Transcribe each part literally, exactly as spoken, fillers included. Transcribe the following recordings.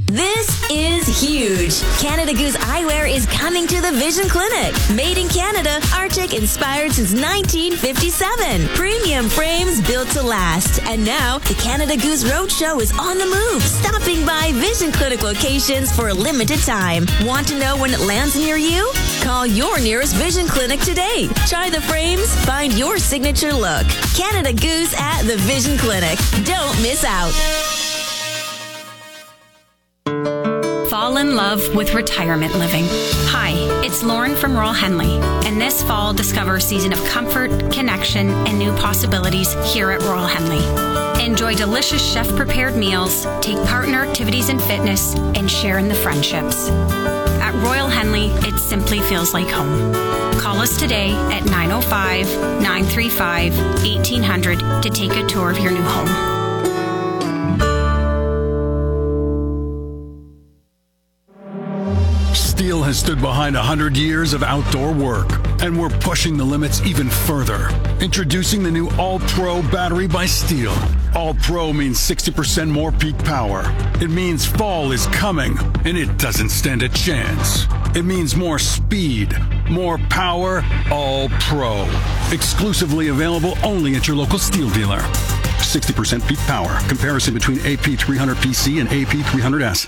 This is huge. Canada Goose Eyewear is coming to the Vision Clinic. Made in Canada, Arctic inspired since nineteen fifty-seven. Premium frames built to last. And now, the Canada Goose Roadshow is on the move, stopping by Vision Clinic locations for a limited time. Want to know when it lands near you? Call your nearest Vision Clinic today. Try the frames, find your signature look. Canada Goose at the Vision Clinic. Don't miss out. Fall in love with retirement living. Hi, it's Lauren from Royal Henley, and this fall discover a season of comfort, connection, and new possibilities here at Royal Henley. Enjoy delicious chef-prepared meals, take part in our activities and fitness, and share in the friendships. At Royal Henley, it simply feels like home. Call us today at nine oh five, nine three five, eighteen hundred to take a tour of your new home. Steel has stood behind one hundred years of outdoor work, and we're pushing the limits even further. Introducing the new All-Pro battery by Steel. All-Pro means sixty percent more peak power. It means fall is coming, and it doesn't stand a chance. It means more speed, more power, All-Pro. Exclusively available only at your local Steel dealer. sixty percent peak power. Comparison between A P three hundred P C and A P three hundred S.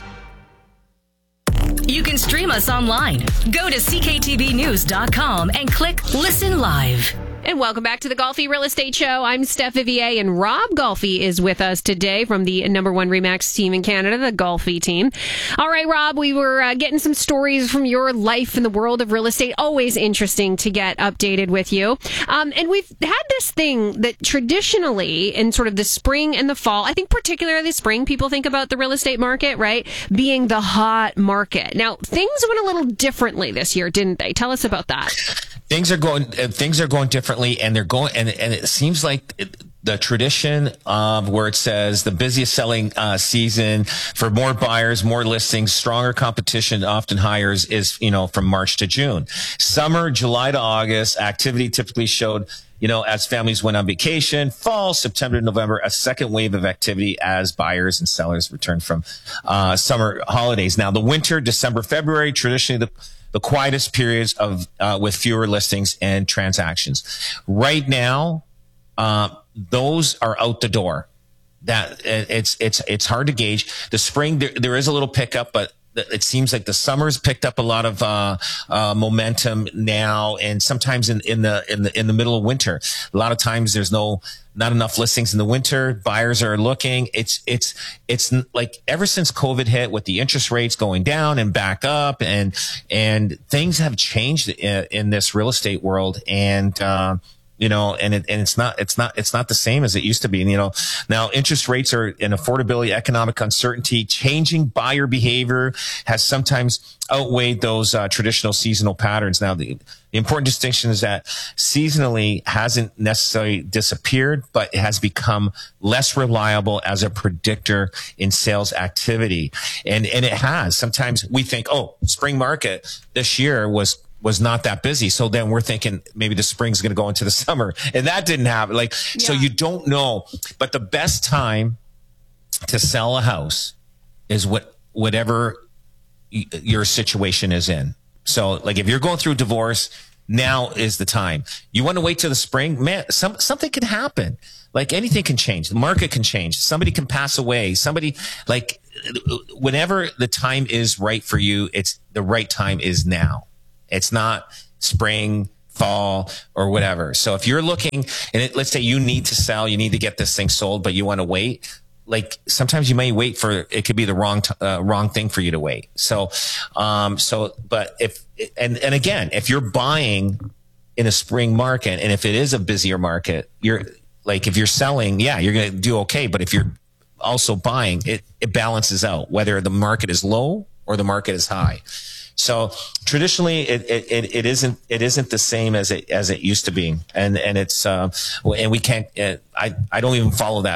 You can stream us online. Go to C K T V news dot com and click Listen Live. And welcome back to the Golfi Real Estate Show. I'm Steph Vivier, and Rob Golfi is with us today from the number one RE/MAX team in Canada, the Golfi team. All right, Rob, we were uh, getting some stories from your life in the world of real estate. Always interesting to get updated with you. Um, and we've had this thing that traditionally in sort of the spring and the fall, I think particularly spring, people think about the real estate market, right, being the hot market. Now, things went a little differently this year, didn't they? Tell us about that. Things are going. Uh, things are going differently, and they're going. And and it seems like it, the tradition of where it says the busiest selling uh, season for more buyers, more listings, stronger competition, often higher is you know from March to June. Summer, July to August, activity typically showed. You know, as families went on vacation. Fall, September to November, a second wave of activity as buyers and sellers returned from uh, summer holidays. Now, the winter, December, February, traditionally the the quietest periods of uh, with fewer listings and transactions. Right now, uh, those are out the door. That it's it's it's hard to gauge. The spring there, there is a little pickup, but it seems like the summer's picked up a lot of uh, uh, momentum now, and sometimes in, in the in the in the middle of winter, a lot of times there's no not enough listings in the winter. Buyers are looking. It's it's it's like ever since COVID hit, with the interest rates going down and back up, and and things have changed in, in this real estate world, and. Uh, You know, and it, and it's not, it's not, it's not the same as it used to be. And, you know, now interest rates are in affordability, economic uncertainty, changing buyer behavior has sometimes outweighed those uh, traditional seasonal patterns. Now, the, the important distinction is that seasonally hasn't necessarily disappeared, but it has become less reliable as a predictor in sales activity. And, and it has. Sometimes we think, oh, spring market this year was was not that busy. So then we're thinking maybe the spring's going to go into the summer, and that didn't happen. Like, yeah. So you don't know, but the best time to sell a house is what, whatever y- your situation is in. So like if you're going through divorce, now is the time. You want to wait till the spring, man, some, something can happen. Like anything can change. The market can change. Somebody can pass away. Somebody like whenever the time is right for you, it's the right time is now. It's not spring, fall, or whatever. So if you're looking, and it, let's say you need to sell, you need to get this thing sold, but you want to wait. Like sometimes you may wait for, it could be the wrong, t- uh, wrong thing for you to wait. So, um, so, but if, and, and again, if you're buying in a spring market, and if it is a busier market, you're like, if you're selling, yeah, you're going to do okay. But if you're also buying, it, it balances out whether the market is low or the market is high. So traditionally, it, it, it isn't, it isn't the same as it, as it used to be. And, and it's, uh, and we can't, uh, I, I don't even follow that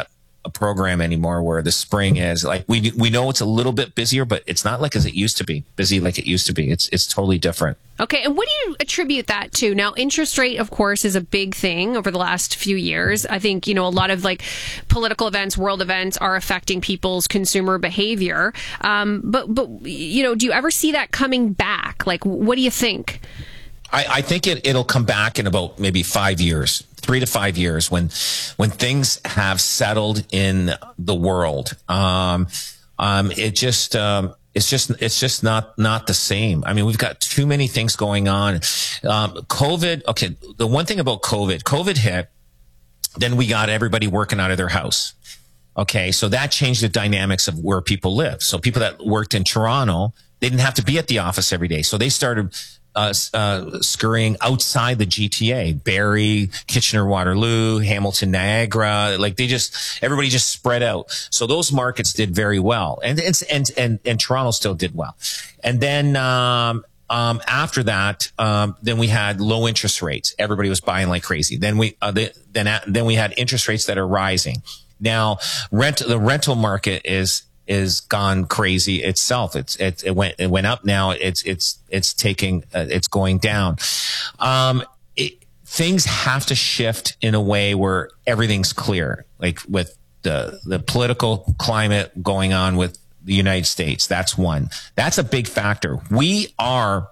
a program anymore where the spring is like, we, we know it's a little bit busier, but it's not like as it used to be busy like it used to be. It's, it's totally different. Okay. And what do you attribute that to? Now, interest rate, of course, is a big thing over the last few years. I think, you know, a lot of like political events, world events are affecting people's consumer behavior. Um, but, but, you know, do you ever see that coming back? Like, what do you think? I, I think it, it'll come back in about maybe five years, three to five years when, when things have settled in the world. Um, um, it just, um, it's just, it's just not, not the same. I mean, we've got too many things going on. Um, COVID. Okay. The one thing about COVID, COVID hit, then we got everybody working out of their house. Okay. So that changed the dynamics of where people live. So people that worked in Toronto, they didn't have to be at the office every day. So they started Uh, uh, scurrying outside the G T A, Barrie, Kitchener-Waterloo, Hamilton, Niagara, like they just, everybody just spread out. So those markets did very well. And, and, and, and, and Toronto still did well. And then, um, um, after that, um, then we had low interest rates. Everybody was buying like crazy. Then we, uh, the, then, uh, then we had interest rates that are rising. Now, rent, the rental market is, is gone crazy itself. It's, it, it went, it went up. Now it's, it's, it's taking, uh, it's going down. Um, it, things have to shift in a way where everything's clear, like with the, the political climate going on with the United States. That's one. That's a big factor. We are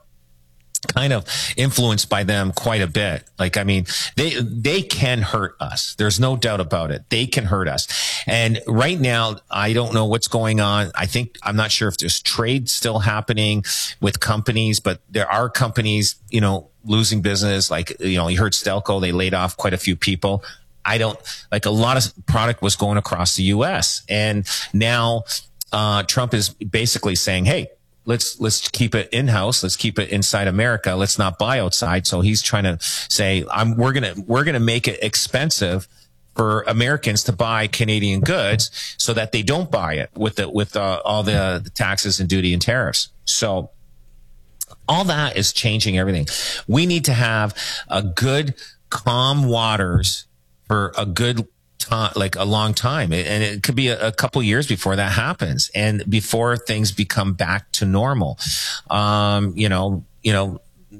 kind of influenced by them quite a bit. Like, I mean, they, they can hurt us. There's no doubt about it. They can hurt us. And right now, I don't know what's going on. I think, I'm not sure if there's trade still happening with companies, but there are companies, you know, losing business. Like, you know, you heard Stelco, they laid off quite a few people. I don't, like a lot of product was going across the U S. And now, uh, Trump is basically saying, hey, Let's, let's keep it in-house. Let's keep it inside America. Let's not buy outside. So he's trying to say, I'm, we're going to, we're going to make it expensive for Americans to buy Canadian goods so that they don't buy it with the, with uh, all the, the taxes and duty and tariffs. So all that is changing everything. We need to have a good, calm waters for a good time, like a long time. And it could be a, a couple years before that happens and before things become back to normal. Um, you know, you know,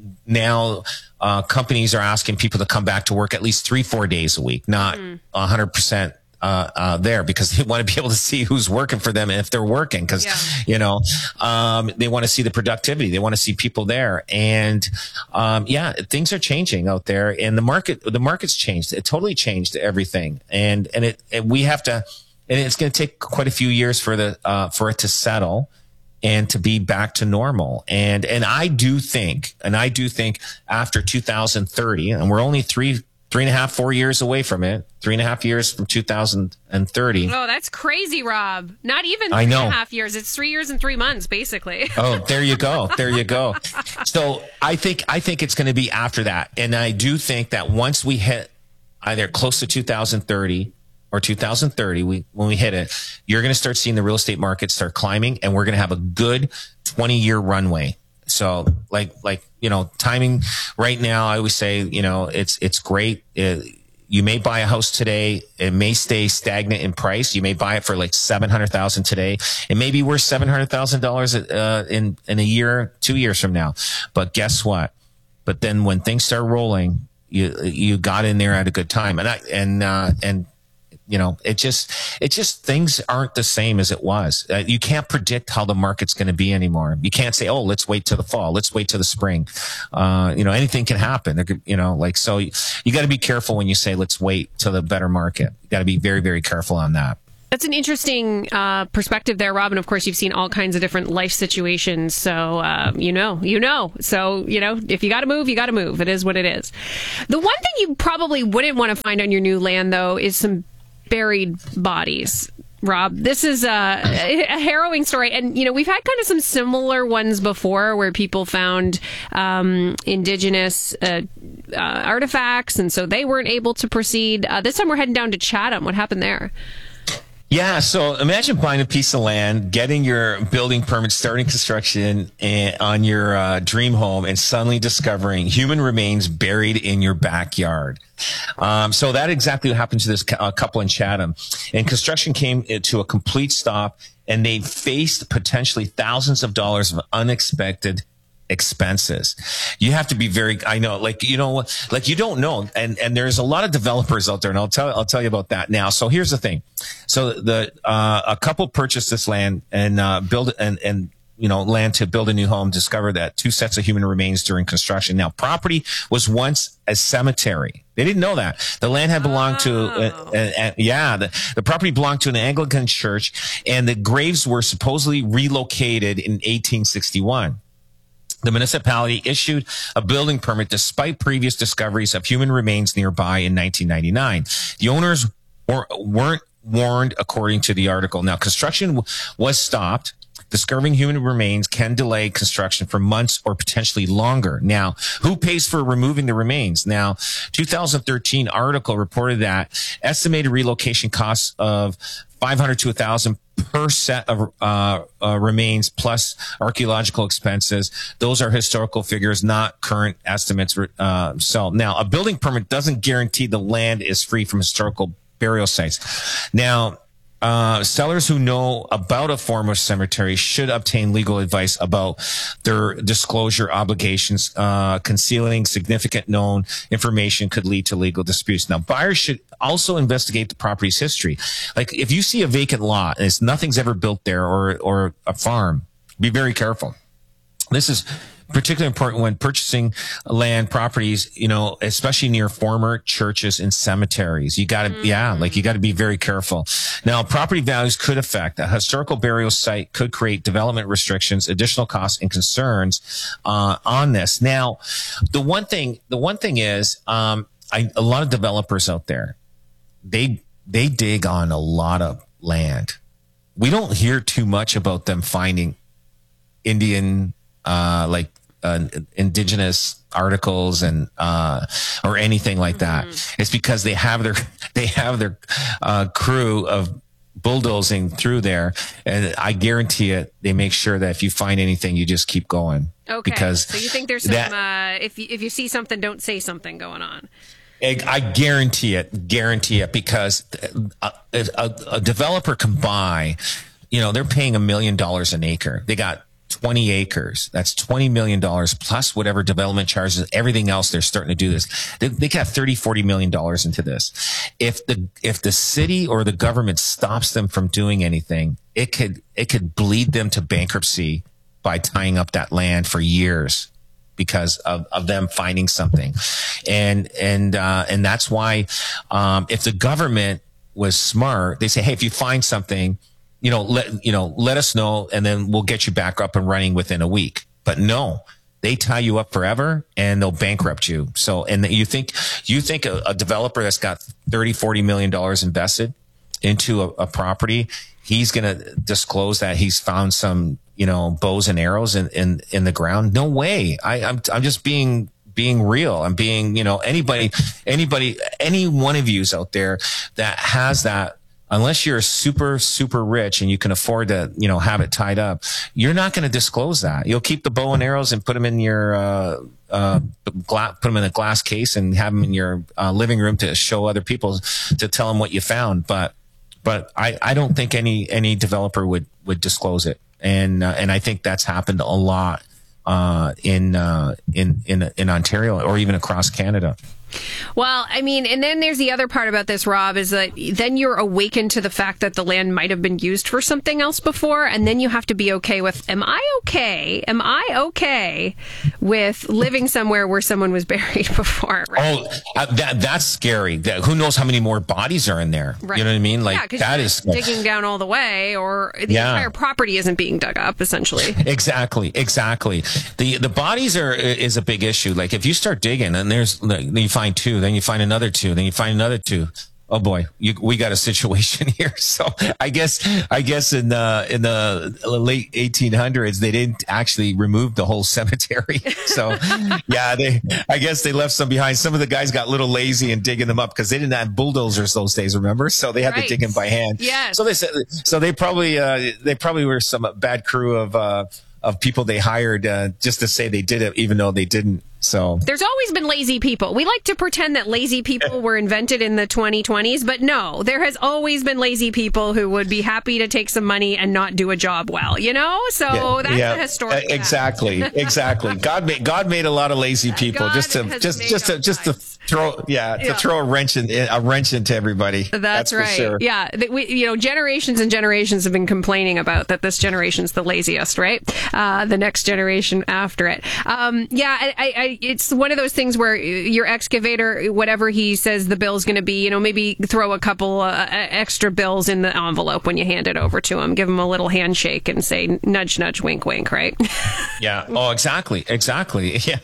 now, uh, companies are asking people to come back to work at least three, four days a week, not a hundred percent. Uh, uh, there because they want to be able to see who's working for them and if they're working. Cause, yeah. you know, um, they want to see the productivity. They want to see people there. And, um, yeah, things are changing out there and the market, the market's changed. It totally changed everything. And, and it, and we have to, and it's going to take quite a few years for the, uh, for it to settle and to be back to normal. And, and I do think, and I do think after two thousand thirty, and we're only three, Three and a half, four years away from it. Three and a half years from two thousand thirty. Oh, that's crazy, Rob. Not even three I know. and a half years. It's three years and three months, basically. Oh, there you go. There you go. So I think, I think it's going to be after that. And I do think that once we hit either close to two thousand thirty or two thousand thirty, we, when we hit it, you're going to start seeing the real estate market start climbing and we're going to have a good twenty year runway. So like, like, you know, timing right now, I always say, you know, it's, it's great. It, you may buy a house today. It may stay stagnant in price. You may buy it for like seven hundred thousand today. It may be worth seven hundred thousand dollars, uh, in, in a year, two years from now. But guess what? But then when things start rolling, you, you got in there at a good time. And I, and, uh, and, you know, it just, it just, things aren't the same as it was. Uh, you can't predict how the market's going to be anymore. You can't say, oh, let's wait till the fall. Let's wait till the spring. Uh, you know, anything can happen. There could, you know, like, so you, you got to be careful when you say, let's wait till the better market. You got to be very, very careful on that. That's an interesting uh, perspective there, Rob. And of course, you've seen all kinds of different life situations. So, uh, you know, you know. So, you know, if you got to move, you got to move. It is what it is. The one thing you probably wouldn't want to find on your new land, though, is some buried bodies. Rob, this is a, a harrowing story. And, you know, we've had kind of some similar ones before where people found um, indigenous uh, uh, artifacts, and so they weren't able to proceed. Uh, this time we're heading down to Chatham. What happened there? Yeah, so imagine buying a piece of land, getting your building permit, starting construction and, on your uh, dream home, and suddenly discovering human remains buried in your backyard. Um, so that exactly what happened to this uh, couple in Chatham. And construction came to a complete stop, and they faced potentially thousands of dollars of unexpected expenses. You have to be very, I know, like, you know, like you don't know. And, and there's a lot of developers out there, and I'll tell, I'll tell you about that now. So here's the thing. So the, uh, a couple purchased this land and, uh, build and, and, you know, land to build a new home, discovered that two sets of human remains during construction. Now, property was once a cemetery. They didn't know that. The land had belonged to, uh, uh, uh, yeah, the, the property belonged to an Anglican church, and the graves were supposedly relocated in eighteen sixty-one. The municipality issued a building permit despite previous discoveries of human remains nearby in nineteen ninety-nine. The owners were, weren't warned, according to the article. Now, construction w- was stopped. Discovering human remains can delay construction for months or potentially longer. Now, who pays for removing the remains? Now, two thousand thirteen article reported that estimated relocation costs of five hundred to one thousand per set of uh, uh, remains plus archaeological expenses. Those are historical figures, not current estimates. Uh, so now, a building permit doesn't guarantee the land is free from historical burial sites. Now, Uh, sellers who know about a former cemetery should obtain legal advice about their disclosure obligations. Uh, concealing significant known information could lead to legal disputes. Now, buyers should also investigate the property's history. Like, if you see a vacant lot and it's nothing's ever built there, or or a farm, be very careful. This is particularly important when purchasing land properties, you know, especially near former churches and cemeteries. You got to, mm. yeah, like you got to be very careful. Now, property values could affect a historical burial site, could create development restrictions, additional costs, and concerns uh, on this. Now, the one thing, the one thing is, um, I, a lot of developers out there, they they dig on a lot of land. We don't hear too much about them finding Indian, uh, like. Uh, indigenous articles and uh or anything like that. Mm-hmm. It's because they have their they have their uh crew of bulldozing through there, and I guarantee it, they make sure that if you find anything, you just keep going. Okay, because so you think there's some that, uh if you, if you see something, don't say something going on. I guarantee it, guarantee it, because a, a, a developer can buy, you know, they're paying a million dollars an acre. They got twenty acres. That's twenty million dollars plus whatever development charges, everything else. They're starting to do this. They, they got thirty, forty million dollars into this. If the, if the city or the government stops them from doing anything, it could, it could bleed them to bankruptcy by tying up that land for years because of, of them finding something. And, and, uh, and that's why, um, if the government was smart, they say, hey, if you find something, you know, let, you know, let us know, and then we'll get you back up and running within a week. But no, they tie you up forever and they'll bankrupt you. So, and you think, you think a, a developer that's got thirty, forty million dollars invested into a, a property, he's going to disclose that he's found some, you know, bows and arrows in, in, in the ground? No way. I, I'm, I'm just being, being real. I'm being, you know, anybody, anybody, any one of yous out there that has that, unless you're super, super rich and you can afford to, you know, have it tied up, you're not going to disclose that. You'll keep the bow and arrows and put them in your, uh, uh, gla- put them in a glass case and have them in your uh, living room to show other people, to tell them what you found. But, but I, I don't think any, any developer would, would disclose it. And, uh, and I think that's happened a lot, uh, in, uh, in, in, in Ontario or even across Canada. Well, I mean, and then there's the other part about this, Rob, is that then you're awakened to the fact that the land might have been used for something else before, and then you have to be okay with, am I okay? Am I okay with living somewhere where someone was buried before? Right? Oh, uh, that that's scary. That, who knows how many more bodies are in there? Right. You know what I mean? Like, yeah, that is digging down all the way, or the yeah. entire property isn't being dug up, essentially. Exactly, exactly. The the bodies are is a big issue. Like, if you start digging and there's, you find two, then you find another two, then you find another two. oh boy, you, we got a situation here. So I guess, I guess in the, in the late eighteen hundreds, they didn't actually remove the whole cemetery. So yeah, they, I guess they left some behind. Some of the guys got a little lazy in digging them up because they didn't have bulldozers those days, remember? So they had Right. to dig them by hand. Yes. So they said, so they probably, uh, they probably were some bad crew of, uh, of people they hired, uh, just to say they did it, even though they didn't. So there's always been lazy people. We like to pretend that lazy people were invented in the twenty twenties, but no, there has always been lazy people who would be happy to take some money and not do a job well, you know? So yeah, that's yeah, a historic fact. Exactly. Exactly. God made, God made a lot of lazy people God just to, has just, made just to, all just to kinds. throw, yeah, Yeah. to throw a wrench in, a wrench into everybody. That's, That's right. for sure. Yeah. That we, you know, generations and generations have been complaining about that this generation's the laziest, right? Uh, the next generation after it. Um, yeah, I, I, it's one of those things where your excavator, whatever he says the bill's going to be, you know, maybe throw a couple uh, extra bills in the envelope when you hand it over to him. Give him a little handshake and say, nudge, nudge, wink, wink, right? Yeah. Oh, exactly. Exactly. Yeah.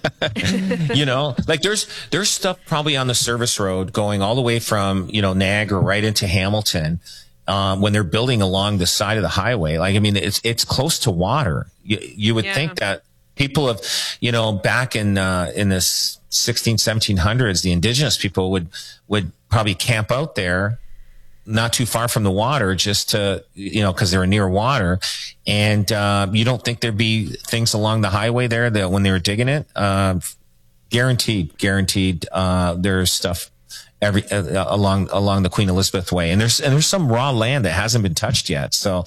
You know, like there's, there's stuff probably on the service road going all the way from, you know, Niagara right into Hamilton. Um, when they're building along the side of the highway, like, I mean, it's, it's close to water. You, you would Yeah. think that people have, you know, back in, uh, in this sixteen, seventeen hundreds, the indigenous people would, would probably camp out there not too far from the water just to, you know, cause they were near water. And, uh, you don't think there'd be things along the highway there that when they were digging it, uh, guaranteed, guaranteed, uh, there's stuff every, uh, along, along the Queen Elizabeth Way. And there's, and there's some raw land that hasn't been touched yet. So,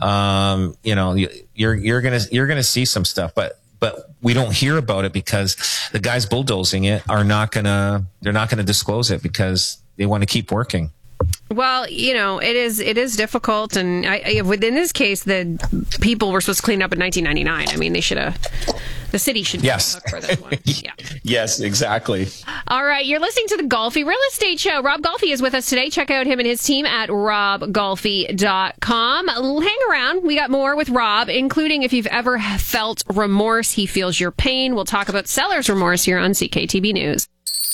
um, you know, you're, you're gonna, you're gonna see some stuff, but, but we don't hear about it because the guys bulldozing it are not gonna, they're not gonna disclose it because they want to keep working. Well, you know, it is it is difficult, and I, I, within this case, the people were supposed to clean up in nineteen ninety-nine. I mean, they should have, the city should be Yes. on the hook for this one. Yeah. Yes, exactly. All right, you're listening to the Golfy Real Estate Show. Rob Golfy is with us today. Check out him and his team at rob golfy dot com. Hang around. We got more with Rob, including if you've ever felt remorse. He feels your pain. We'll talk about seller's remorse here on C K T B News.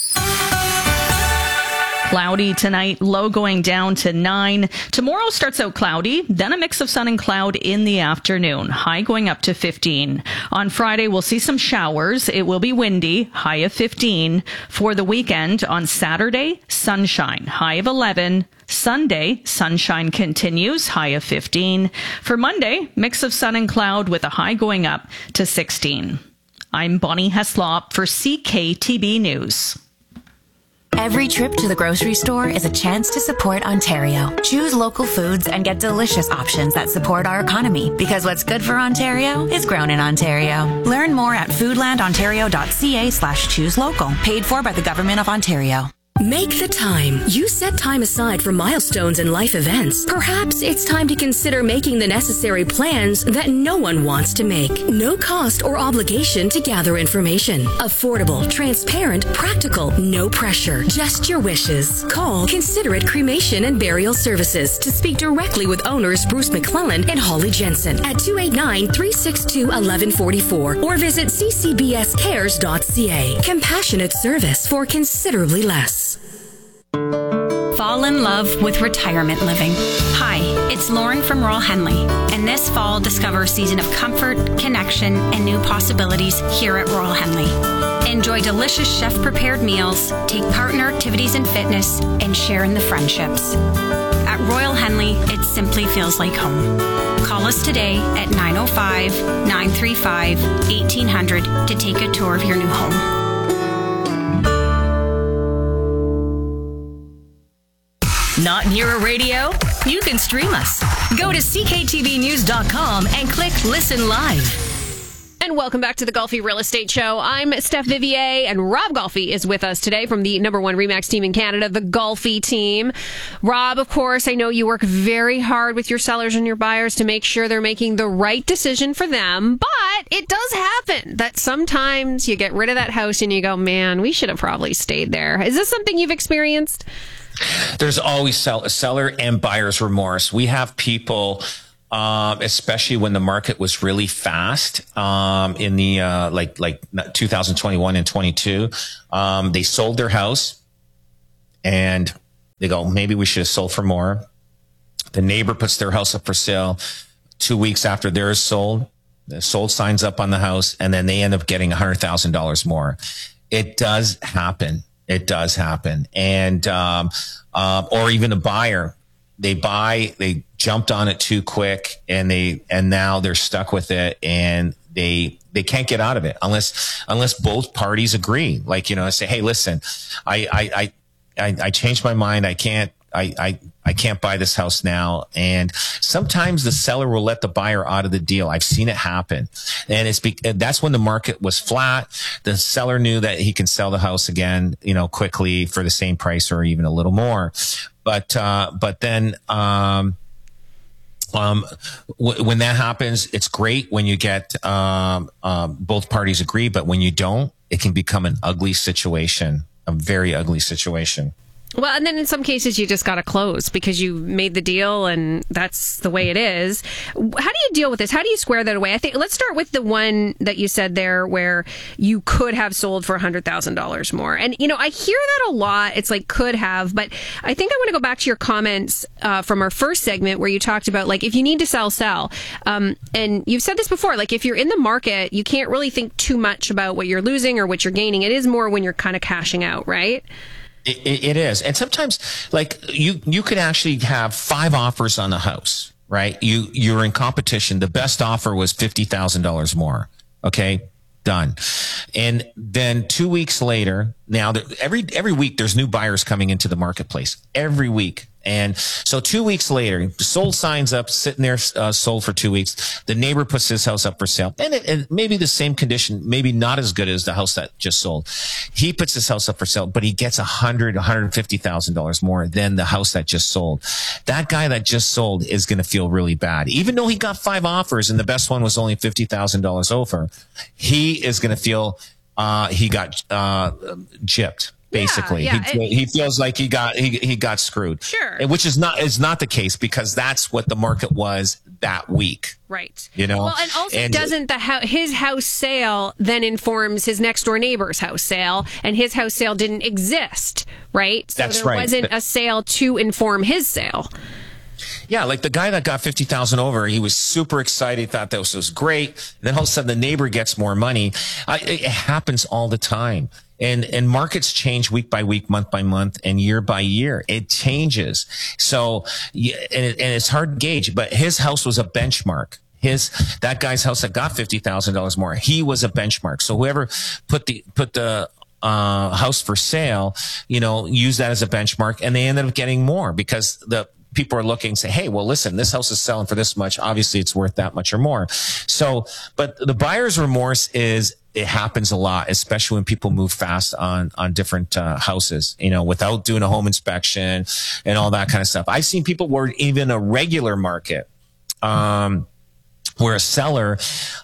Cloudy tonight, low going down to nine. Tomorrow starts out cloudy, then a mix of sun and cloud in the afternoon. High going up to fifteen. On Friday, we'll see some showers. It will be windy, high of fifteen. For the weekend, on Saturday, sunshine, high of eleven. Sunday, sunshine continues, high of fifteen. For Monday, mix of sun and cloud with a high going up to sixteen. I'm Bonnie Heslop for C K T B News. Every trip to the grocery store is a chance to support Ontario. Choose local foods and get delicious options that support our economy, because what's good for Ontario is grown in Ontario. Learn more at foodlandontario.ca slash choose local. Paid for by the Government of Ontario. Make the time. You set time aside for milestones and life events. Perhaps it's time to consider making the necessary plans that no one wants to make. No cost or obligation to gather information. Affordable, transparent, practical, no pressure. Just your wishes. Call Considerate Cremation and Burial Services to speak directly with owners Bruce McClellan and Holly Jensen at two eight nine, three six two, one one four four or visit c c b s cares dot c a. Compassionate service for considerably less. Fall in love with retirement living. Hi, it's Lauren from Royal Henley, and this fall discover a season of comfort, connection, and new possibilities here at Royal Henley. Enjoy delicious chef-prepared meals, take part in our activities and fitness, and share in the friendships. At Royal Henley, it simply feels like home. Call us today at nine oh five, nine three five, eighteen hundred to take a tour of your new home. Not near a radio? You can stream us. Go to c k t v news dot com and click Listen Live. And welcome back to the Golfy Real Estate Show. I'm Steph Vivier, and Rob Golfy is with us today from the number one RE/MAX team in Canada, the Golfy team. Rob, of course, I know you work very hard with your sellers and your buyers to make sure they're making the right decision for them, but it does happen that sometimes you get rid of that house and you go, man, we should have probably stayed there. Is this something you've experienced? There's always sell- seller and buyer's remorse. We have people, um, especially when the market was really fast, um, in the, uh, like, like two thousand twenty-one and twenty-two, um, they sold their house and They go, maybe we should have sold for more. The neighbor puts their house up for sale. Two weeks after theirs sold, the sold signs up on the house, and then they end up getting one hundred thousand dollars more. It does happen. It does happen. And, um, um, or even a buyer, they buy, they jumped on it too quick, and they, and now they're stuck with it, and they, they can't get out of it unless, unless both parties agree. Like, you know, I say, hey, listen, I, I, I, I, I changed my mind. I can't, I, I, I can't buy this house now. And sometimes the seller will let the buyer out of the deal. I've seen it happen. And it's, be, that's when the market was flat. The seller knew that he can sell the house again, you know, quickly for the same price or even a little more. But, uh, but then, um, Um, w- when that happens, it's great when you get, um, um, both parties agree, but when you don't, it can become an ugly situation, a very ugly situation. Well, and then in some cases, you just got to close because you made the deal and that's the way it is. How do you deal with this? How do you square that away? I think let's start with the one that you said there where you could have sold for one hundred thousand dollars more. And, you know, I hear that a lot. It's like could have, but I think I want to go back to your comments uh, from our first segment where you talked about like if you need to sell, sell. Um, and you've said this before, like if you're in the market, you can't really think too much about what you're losing or what you're gaining. It is more when you're kind of cashing out, right? It, it is. And sometimes like you, you could actually have five offers on the house, right? You, you're in competition. The best offer was fifty thousand dollars more. Okay. Done. And then two weeks later, now every, every week there's new buyers coming into the marketplace every week. And so two weeks later, sold signs up, sitting there, uh, sold for two weeks. The neighbor puts his house up for sale, and it, it maybe the same condition, maybe not as good as the house that just sold. He puts his house up for sale, but he gets a hundred, one hundred fifty thousand dollars more than the house that just sold. That guy that just sold is going to feel really bad, even though he got five offers and the best one was only fifty thousand dollars over. He is going to feel uh, he got uh, gypped. Basically, yeah, yeah. he, he feels like he got he he got screwed. Sure, which is not is not the case because that's what the market was that week. Right. You know. Well, and also and, doesn't the ho- his house sale then informs his next door neighbor's house sale, and his house sale didn't exist, right? So that's there right. wasn't a sale to inform his sale. Yeah, like the guy that got fifty thousand over, he was super excited, thought that was, was great. Then all of a sudden the neighbor gets more money. I, it happens all the time. And, and markets change week by week, month by month, and year by year. It changes. So, and, it, and it's hard to gauge, but his house was a benchmark. His, that guy's house that got fifty thousand dollars more, he was a benchmark. So whoever put the, put the, uh, house for sale, you know, use that as a benchmark, and they ended up getting more because the, people are looking and say, hey, well, listen, this house is selling for this much. Obviously, it's worth that much or more. So, but the buyer's remorse is, it happens a lot, especially when people move fast on, on different uh, houses, you know, without doing a home inspection and all that kind of stuff. I've seen people where even a regular market, um, where a seller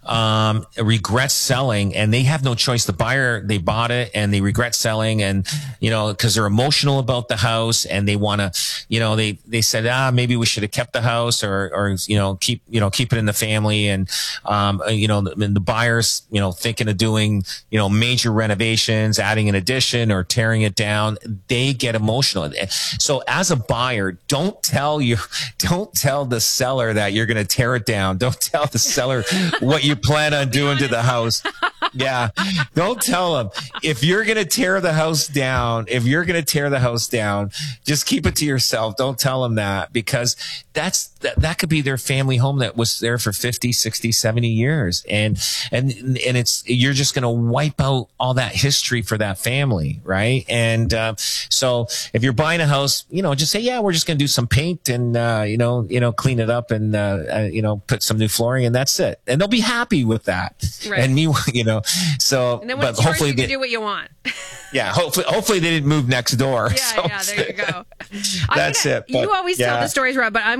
um regrets selling and they have no choice. The buyer, they bought it and they regret selling, and you know, because they're emotional about the house and they want to, you know, they they said, ah, maybe we should have kept the house, or or you know, keep you know keep it in the family, and um you know, the, the buyers, you know, thinking of doing, you know, major renovations, adding an addition or tearing it down. They get emotional. So as a buyer, don't tell you don't tell the seller that you're going to tear it down. Don't tell the seller what you plan on doing to the house. Yeah. Don't tell them. If you're going to tear the house down, if you're going to tear the house down, just keep it to yourself. Don't tell them that, because that's, that, that could be their family home that was there for fifty, sixty, seventy years. And, and, and it's, you're just going to wipe out all that history for that family. Right. And, uh, so if you're buying a house, you know, just say, yeah, we're just going to do some paint and, uh, you know, you know, clean it up and, uh, uh, you know, put some new flooring, and that's it. And they'll be happy with that. Right. And you, you know, so, and then when but it's yours, hopefully you can they do what you want. Yeah, hopefully, hopefully they didn't move next door. Yeah, so, yeah, there you go. That's gonna, it. But, you always yeah. tell the stories, Rob, but I'm going to share a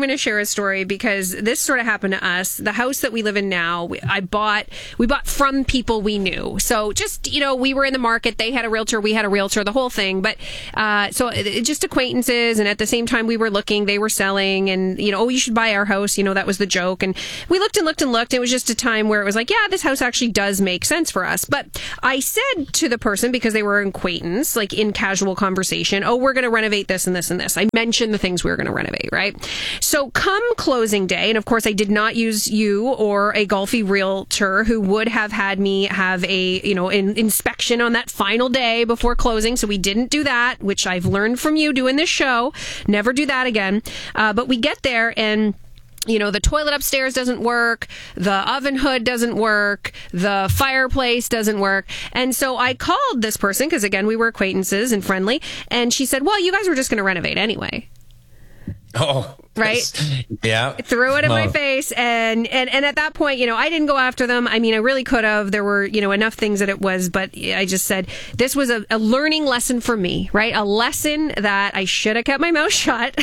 story because this sort of happened to us. The house that we live in now, we, I bought, we bought from people we knew. So just, you know, we were in the market. They had a realtor. We had a realtor, the whole thing. But uh, so it, it just acquaintances. And at the same time we were looking, they were selling and, you know, oh, you should buy our house. You know, that was the joke. And we looked and looked and looked. It was just a time where it was like, yeah, this house actually does make sense for us. But I said to the person, because they were an acquaintance, like in casual conversation, oh, we're going to renovate this and this and this. I mentioned the things we were going to renovate, right? So come closing day, and of course I did not use you or a Golfy realtor who would have had me have a, you know, an inspection on that final day before closing. So we didn't do that, which I've learned from you doing this show. Never do that again. Uh, but we get there and you know, the toilet upstairs doesn't work, the oven hood doesn't work, the fireplace doesn't work. And so I called this person, because again, we were acquaintances and friendly, and she said, well, you guys were just going to renovate anyway. Oh, right. Yeah. Threw it in well. my face. And, and, and at that point, you know, I didn't go after them. I mean, I really could have. There were, you know, enough things that it was, but I just said, this was a, a learning lesson for me, right? A lesson that I should have kept my mouth shut.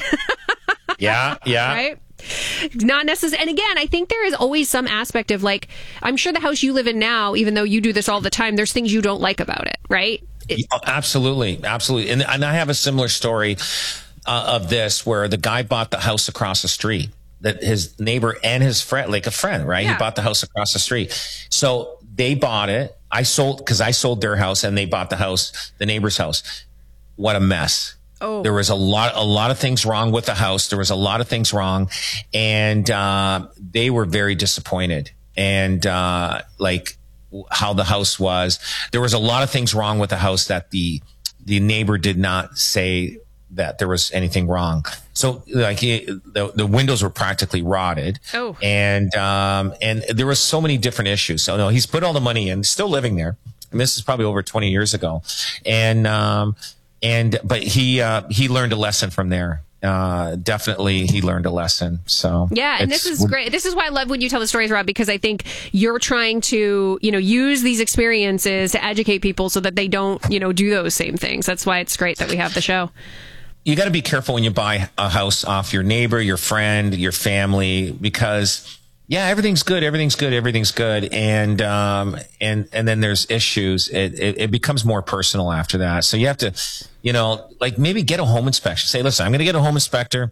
Yeah. Yeah. Right. Not necessarily. And again, I think there is always some aspect of like, I'm sure the house you live in now, even though you do this all the time, there's things you don't like about it, right? It- yeah, absolutely. Absolutely. And, and I have a similar story uh, of this where the guy bought the house across the street, that his neighbor and his friend, like a friend, right? Yeah. He bought the house across the street. So they bought it. I sold, because I sold their house and they bought the house, the neighbor's house. What a mess. Oh. There was a lot, a lot of things wrong with the house. There was a lot of things wrong, and uh, they were very disappointed. And uh, like how the house was, there was a lot of things wrong with the house that the the neighbor did not say that there was anything wrong. So like he, the the windows were practically rotted. Oh. And um and there was so many different issues. So no, he's put all the money in, still living there. And this is probably over twenty years ago, and um. And, but he, uh, he learned a lesson from there. Uh, definitely he learned a lesson. So yeah. And this is great. This is why I love when you tell the stories, Rob, because I think you're trying to, you know, use these experiences to educate people so that they don't, you know, do those same things. That's why it's great that we have the show. You got to be careful when you buy a house off your neighbor, your friend, your family, because yeah, everything's good. Everything's good. Everything's good. And, um, and, and then there's issues. It, it, it becomes more personal after that. So you have to, you know, like maybe get a home inspection. Say, listen, I'm going to get a home inspector.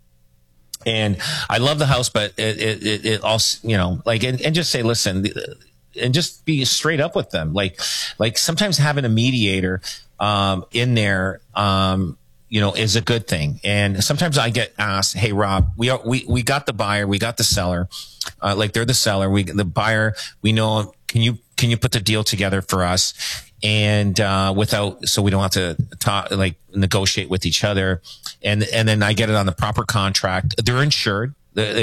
And I love the house, but it, it, it, it also, you know, like, and, and just say, listen, and just be straight up with them. Like, like sometimes having a mediator, um, in there, um, you know, is a good thing. And sometimes I get asked, hey, Rob, we are, we, we got the buyer, we got the seller, uh, like they're the seller. We, the buyer, we know, can you, can you put the deal together for us? And, uh, without, so we don't have to talk, like negotiate with each other. And, and then I get it on the proper contract. They're insured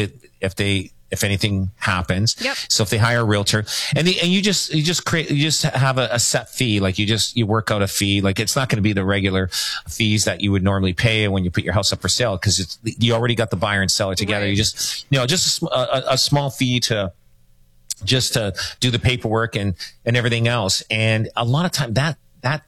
if they, if anything happens. Yep. So if they hire a realtor and the, and you just, you just create, you just have a, a set fee. Like you just, you work out a fee. Like it's not going to be the regular fees that you would normally pay when you put your house up for sale. Cause it's, you already got the buyer and seller together. Right. You just, you know, just a, a, a small fee to, just to do the paperwork and, and everything else. And a lot of time that, that,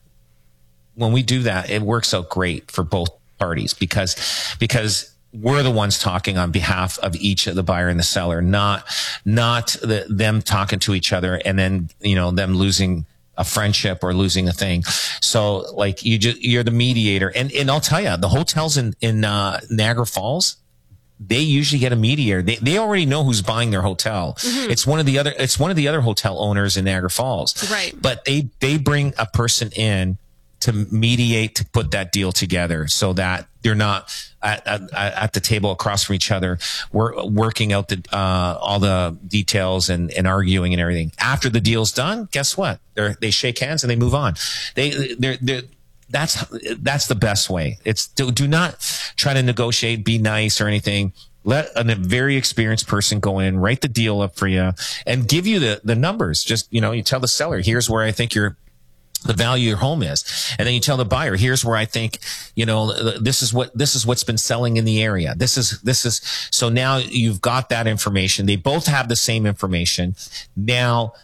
when we do that, it works out great for both parties because, because we're the ones talking on behalf of each of the buyer and the seller, not, not the, them talking to each other and then, you know, them losing a friendship or losing a thing. So like you just, you're the mediator. And, and I'll tell you, the hotels in, in, uh, Niagara Falls, they usually get a mediator. They, they already know who's buying their hotel. Mm-hmm. It's one of the other, it's one of the other hotel owners in Niagara Falls. Right. But they, they bring a person in to mediate, to put that deal together so that they're not at, at, at the table across from each other. We're working out the, uh, all the details and, and arguing and everything. After the deal's done, guess what? They they shake hands and they move on. They, they're, they're, that's, that's the best way. It's do, do not try to negotiate, be nice or anything. Let a very experienced person go in, write the deal up for you and give you the, the numbers. Just, you know, you tell the seller, here's where I think you're, the value of your home is. And then you tell the buyer, here's where I think, you know, this is what, this is what's been selling in the area. This is, this is, so now you've got that information. They both have the same information. Now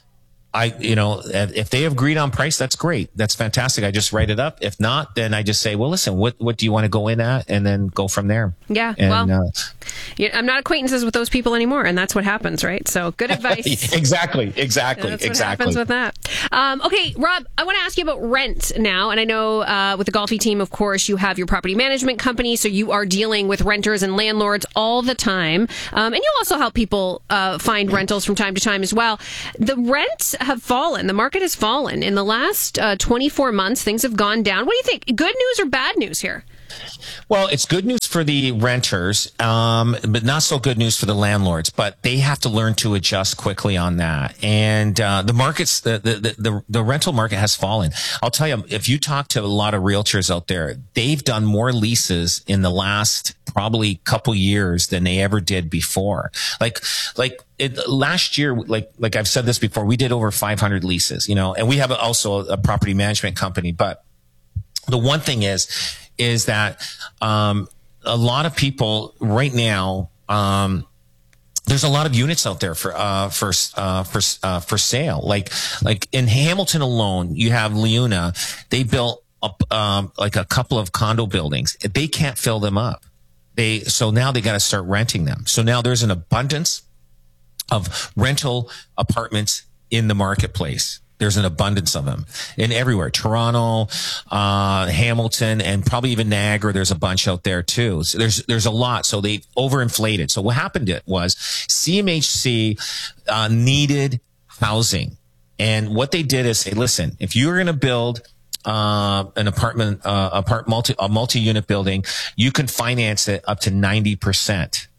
I, you know, if they have agreed on price, that's great. That's fantastic. I just write it up. If not, then I just say, well, listen, what, what do you want to go in at? And then go from there. Yeah. And, well, uh, yeah, I'm not acquaintances with those people anymore. And that's what happens, right? So good advice. exactly. Exactly. That's exactly. what happens with that. Um, okay, Rob, I want to ask you about rent now. And I know uh, with the Golfi team, of course, you have your property management company. So you are dealing with renters and landlords all the time. Um, and you also help people uh, find rentals from time to time as well. The rents have fallen. The market has fallen. In the last uh, twenty-four months, things have gone down. What do you think? Good news or bad news here? Well, it's good news for the renters, um, but not so good news for the landlords. But they have to learn to adjust quickly on that. And uh, the markets, the, the the the rental market has fallen. I'll tell you, if you talk to a lot of realtors out there, they've done more leases in the last probably couple years than they ever did before. Like, like. It, last year, like, like I've said this before, we did over five hundred leases, you know, and we have also a property management company. But the one thing is, is that, um, a lot of people right now, um, there's a lot of units out there for, uh, for, uh, for, uh, for sale. Like, like in Hamilton alone, you have Leuna. They built up, um, like a couple of condo buildings. They can't fill them up. They, so now they got to start renting them. So now there's an abundance of rental apartments in the marketplace. There's an abundance of them in everywhere. Toronto, uh, Hamilton, and probably even Niagara. There's a bunch out there too. So there's, there's a lot. So they overinflated. So what happened it was C M H C, uh, needed housing. And what they did is say, listen, if you're going to build, uh, an apartment, uh, apart, multi, a multi-unit building, you can finance it up to ninety percent.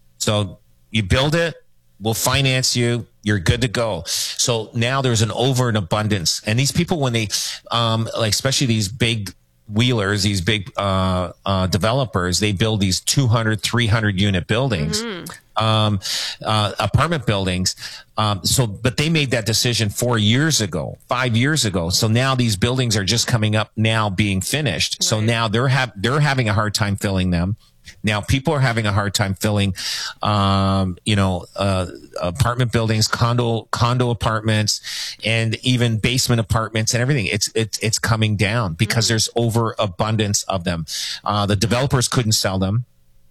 So you build it, we'll finance you. You're good to go. So now there's an over and abundance. And these people, when they, um, like, especially these big wheelers, these big, uh, uh, developers, they build these two hundred, three hundred unit buildings, mm-hmm. um, uh, apartment buildings. Um, so, but they made that decision four years ago, five years ago. So now these buildings are just coming up now being finished. Right. So now they're have, they're having a hard time filling them. Now people are having a hard time filling, um, you know, uh, apartment buildings, condo, condo apartments, and even basement apartments and everything. It's, it's, it's coming down because mm-hmm. there's overabundance of them. Uh, the developers couldn't sell them.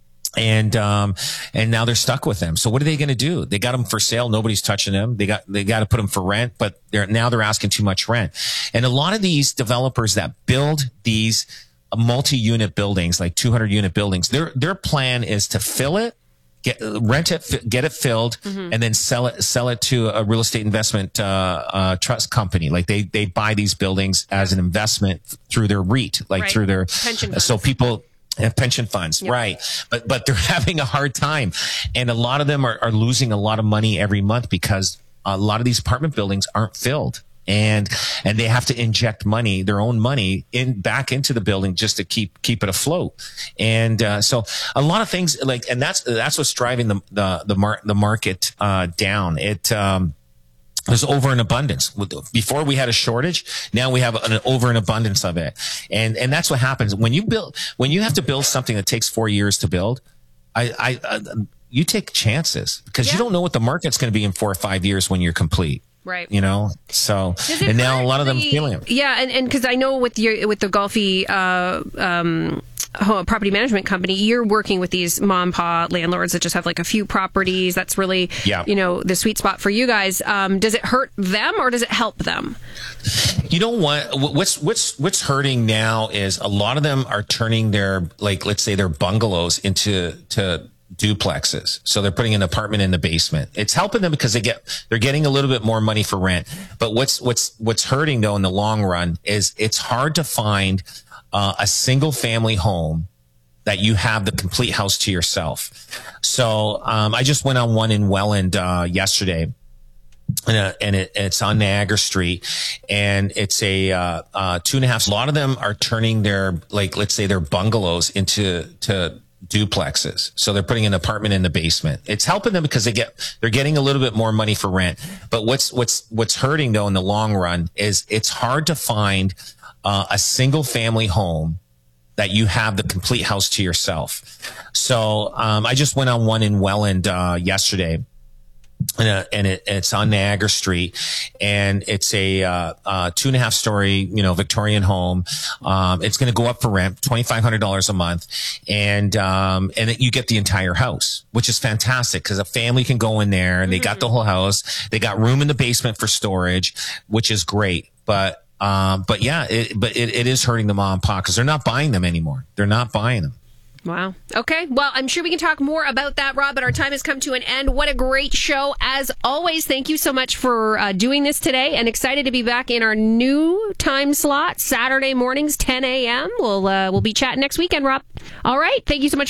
And, um, and now they're stuck with them. So what are they going to do? They got them for sale. Nobody's touching them. They got, they got to put them for rent, but they're, now they're asking too much rent. And a lot of these developers that build these multi-unit buildings, like two hundred unit buildings, their, their plan is to fill it, get, rent it, get it filled, mm-hmm. and then sell it, sell it to a real estate investment, uh, uh, trust company. Like they, they buy these buildings as an investment through their REIT, like right. through their, pension funds. So people, have pension funds, yep. right. But, but they're having a hard time. And a lot of them are, are losing a lot of money every month because a lot of these apartment buildings aren't filled. And, and they have to inject money, their own money in back into the building just to keep, keep it afloat. And, uh, so a lot of things like, and that's, that's what's driving the, the, the mar- the market, uh, down. It, um, there's over an abundance. Before we had a shortage, now we have an over an abundance of it. And, and that's what happens when you build, when you have to build something that takes four years to build. I, I, I you take chances because yeah. you don't know what the market's going to be in four or five years when you're complete. Right. You know, so, and now a lot of them the, feeling it. Yeah. And, and cause I know with your, with the Golfi, uh, um, property management company, you're working with these mom and pop landlords that just have like a few properties. That's really, yeah. you know, the sweet spot for you guys. Um, does it hurt them or does it help them? You know what? What's what's what's hurting now is a lot of them are turning their, like, let's say their bungalows into to duplexes. So they're putting an apartment in the basement. It's helping them because they get they're getting a little bit more money for rent. But what's what's what's hurting though in the long run is it's hard to find Uh, a single family home that you have the complete house to yourself. So, um, I just went on one in Welland, uh, yesterday and, uh, and it, it's on Niagara Street and it's a, uh, uh, two and a half. A lot of them are turning their, like, let's say their bungalows into, to duplexes. So they're putting an apartment in the basement. It's helping them because they get, they're getting a little bit more money for rent. But what's, what's, what's hurting though in the long run is it's hard to find Uh, a single family home that you have the complete house to yourself. So, um, I just went on one in Welland, uh, yesterday And, uh, and it, it's on Niagara Street, and it's a uh, uh, two and a half story, you know, Victorian home. Um, it's going to go up for rent, twenty five hundred dollars a month, and um, and it, you get the entire house, which is fantastic because a family can go in there and they got the whole house. They got room in the basement for storage, which is great. But um, but yeah, it, but it, it is hurting the mom and pop because they're not buying them anymore. They're not buying them. Wow. Okay. Well, I'm sure we can talk more about that, Rob, but our time has come to an end. What a great show. As always, thank you so much for uh, doing this today, and excited to be back in our new time slot, Saturday mornings, ten a.m. We'll, uh, we'll be chatting next weekend, Rob. All right. Thank you so much.